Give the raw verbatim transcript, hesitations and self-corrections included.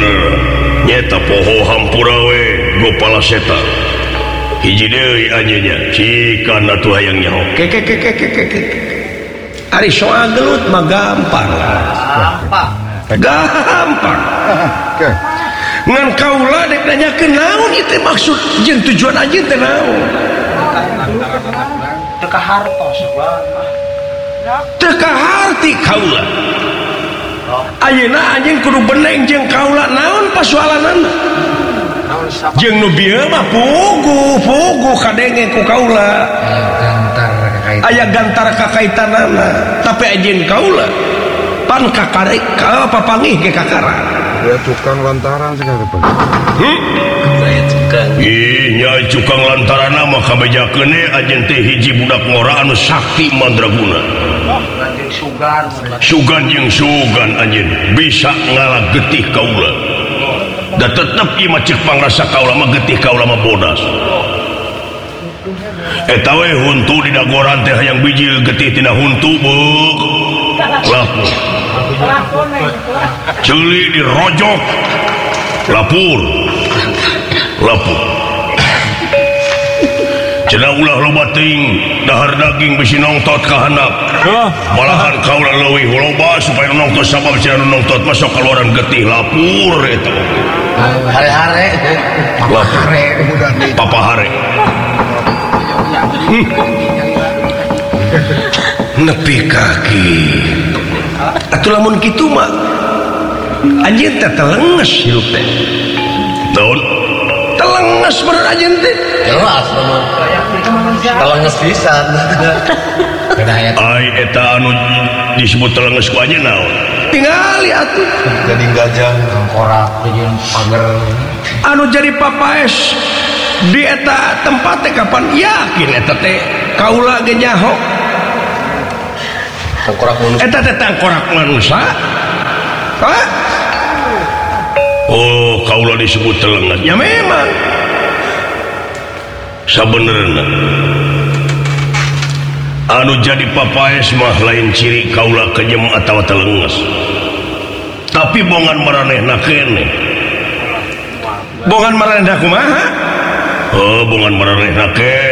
bener nyata poho hampurawe gopala seta hiji deui anjeunnya cikan atuh hayang nyaho ke ke ke ke ke ke ari soal gelut mah gampang gampang gampang ngan kaula dek nanyakeun naon ieu teh maksud jeung tujuan anjeun teh naon teu ka hartos teu ka harti kaula ayeuna anjeun kudu beneng jeung kaula naon pasoalanana jeung nu bieu mah pugu pugu kadenge ku kaula aya gantar kakaitanana tapi anjeun kaula pan kakare ka papangih ge kakara ya tukang lantaran segala Pak hmm? Saya tukang ih nyai tukang lantaran mah kabejakeun anjeun teh hiji budak ngora anu sakti mandraguna sugan sugan jeung sugan anjeun bisa ngalah getih kaula da tetep ieu mah ceuk pangrasa kaula mah getih kaula mah bodas eta we huntu di dagoran teh hayang biji getih tina huntu beuk lapur ceuli dirojok lapur lapur cenah ulah loba teuing dahar daging bisi nongtot ka handap malahan kaula leuwih loba supaya nongtot sabab cenah nongtot masuk keluaran getih lapur eta hare-hare hare papa hare hmm. nepi kaki atuh lamun kitu mah anjeun teh telenges hirup teh naon telenges bener anjeun teh jelas telenges pisan ai eta anu disebut telenges ku anjeun naon tingali atuh jadi gajah korak jeung pager anu jadi papaes di eta tempat teh kapan yakin eta teh kaula ge nyaho tangkorak manusia eta teh tangkorak manusia hah oh kaula disebut telenges ya memang sabenerna anu jadi papaes mah lain ciri kaula kejem atawa telenges tapi bongan maranehna keneh bongan maranehna kumaha oh bongan maranehna keneh